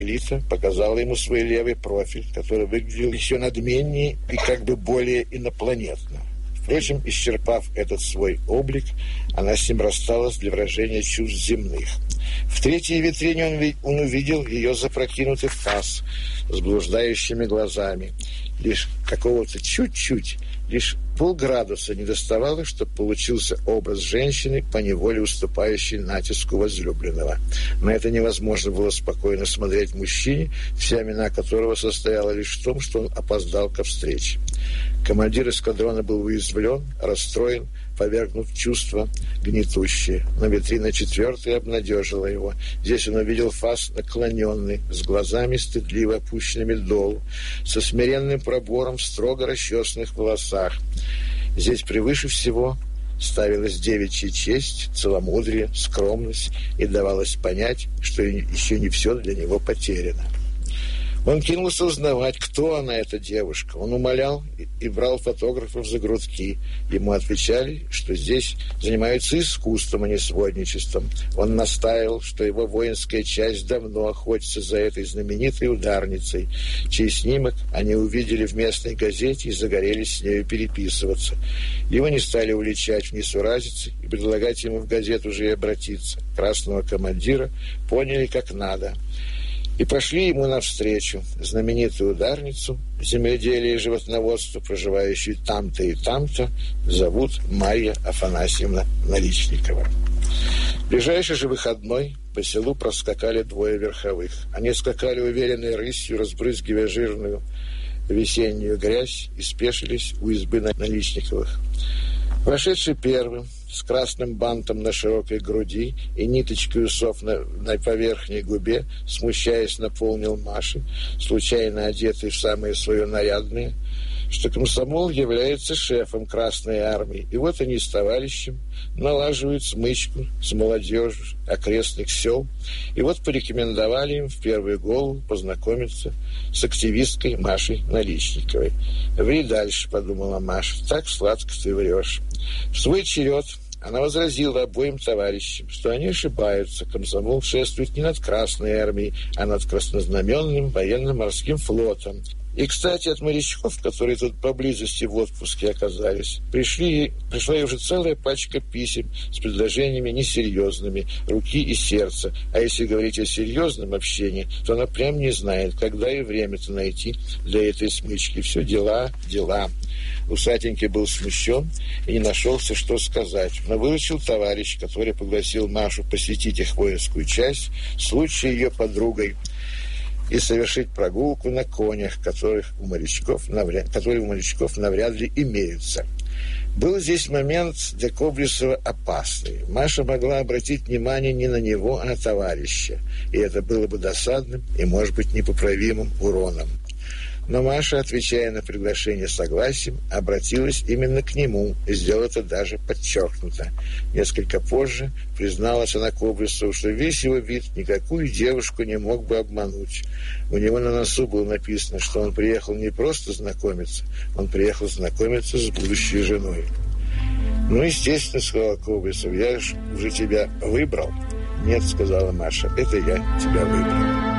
Элита показала ему свой левый профиль, который выглядел еще надменнее и как бы более инопланетно. Впрочем, исчерпав этот свой облик, она с ним рассталась для выражения чувств земных. В третьей витрине он увидел ее запрокинутый фас с блуждающими глазами. Лишь какого-то чуть-чуть, лишь полградуса недоставало, чтобы получился образ женщины, поневоле уступающей натиску возлюбленного. На это невозможно было спокойно смотреть мужчине, вся вина которого состояла лишь в том, что он опоздал ко встрече. Командир эскадрона был уязвлен, расстроен, повергнут в чувства гнетущие. Но витрина четвертая обнадежила его. Здесь он увидел фас наклоненный, с глазами стыдливо опущенными долу, со смиренным пробором в строго расчесанных волосах. Здесь превыше всего ставилась девичья честь, целомудрие, скромность, и давалось понять, что еще не все для него потеряно. Он кинулся узнавать, кто она, эта девушка. Он умолял и брал фотографов за грудки. Ему отвечали, что здесь занимаются искусством, а не сводничеством. Он настаивал, что его воинская часть давно охотится за этой знаменитой ударницей, чей снимок они увидели в местной газете и загорелись с нею переписываться. Его не стали уличать в несуразице и предлагать ему в газету же и обратиться. Красного командира поняли как надо и пошли ему навстречу. Знаменитую ударницу земледелия и животноводства, проживающую там-то и там-то, зовут Марья Афанасьевна Наличникова. В ближайший же выходной по селу проскакали двое верховых. Они скакали уверенной рысью, разбрызгивая жирную весеннюю грязь, и спешились у избы Наличниковых. Вошедший первым, с красным бантом на широкой груди и ниточкой усов на поверхней губе, смущаясь, наполнил Маше, случайно одетый в самое свое нарядное, что комсомол является шефом Красной Армии. И вот они с товарищем налаживают смычку с молодежью окрестных сел, и вот порекомендовали им в первую голову познакомиться с активисткой Машей Наличниковой. «Ври дальше», — подумала Маша, — «так сладко ты врешь». В свой черед она возразила обоим товарищам, что они ошибаются. Комсомол шествует не над Красной Армией, а над краснознаменным военно-морским флотом. И, кстати, от морячков, которые тут поблизости в отпуске оказались, пришла ей уже целая пачка писем с предложениями несерьезными, руки и сердца. А если говорить о серьезном общении, то она прям не знает, когда и время-то найти для этой смычки. Все дела. Усатенький был смущен и не нашелся, что сказать. Но выручил товарищ, который пригласил Машу посетить их воинскую часть, случай ее подругой, и совершить прогулку на конях, которые у морячков навряд ли имеются. Был здесь момент для Коблесова опасный. Маша могла обратить внимание не на него, а на товарища, и это было бы досадным и, может быть, непоправимым уроном. Но Маша, отвечая на приглашение согласием, обратилась именно к нему и сделала это даже подчеркнуто. Несколько позже призналась она Коблесову, что весь его вид никакую девушку не мог бы обмануть. У него на носу было написано, что он приехал не просто знакомиться, он приехал знакомиться с будущей женой. «Ну, естественно, — сказал Коблесов, — я же уже тебя выбрал». «Нет, — сказала Маша, — это я тебя выбрал».